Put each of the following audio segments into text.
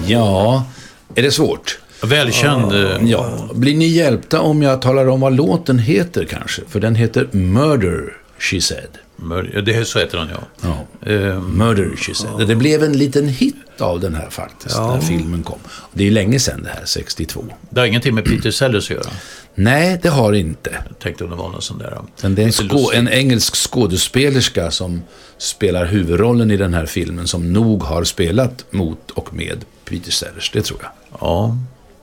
Ja, är det svårt? Välkänd. Ja, blir ni hjälpta om jag talar om vad låten heter kanske? För den heter Murder, She Said. Det så heter den, ja. Murder, She Said. Det blev en liten hit av den här faktiskt, när filmen kom. Det är länge sedan det här, 62. Det har ingenting med Peter Sellers att göra. Nej, det har inte. Jag tänkte om det var någon sån där. Men det är en engelsk skådespelerska som spelar huvudrollen i den här filmen, som nog har spelat mot och med Peter Sellers, det tror jag. Ja.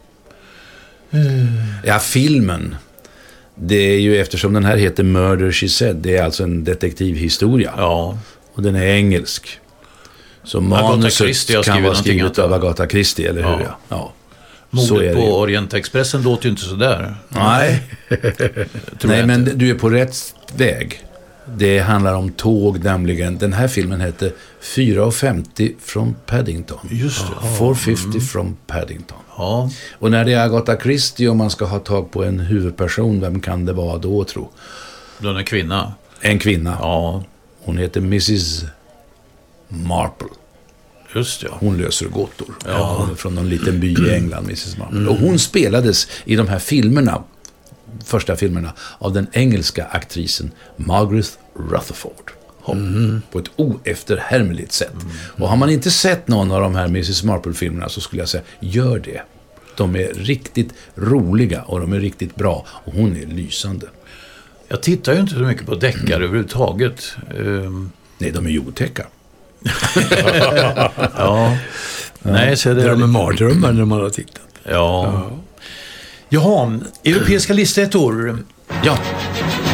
Ja, filmen. Det är ju, eftersom den här heter Murder, She Said, det är alltså en detektivhistoria. Ja. Och den är engelsk. Så manuset kan vara skrivet av Agatha Christie, eller hur? Ja. Mordet på Orientexpressen låter ju inte så där. Nej. Nej, men du är på rätt väg. Det handlar om tåg, nämligen. Den här filmen heter 4:50 från Paddington. Just det. 4:50 från Paddington. Ja. Och när det är Agatha Christie och man ska ha tag på en huvudperson, vem kan det vara då, tro? Då är en kvinna. En kvinna. Ja. Hon heter Mrs. Marple. Just det. Hon löser gåtor. Ja. Hon är från någon liten by i England, Mrs. Marple. Och hon spelades i de här filmerna, första filmerna, av den engelska aktrisen Margaret Rutherford. På ett oefterhärmligt sätt. Och har man inte sett någon av de här Mrs. Marple-filmerna, så skulle jag säga, gör det. De är riktigt roliga och de är riktigt bra. Och hon är lysande. Jag tittar ju inte så mycket på deckare överhuvudtaget. Nej, de är ju otäcka. Ja. Nej, så det är med mardrömmar när man har tittat. Ja. Jaha, europeiska listettor. Ja.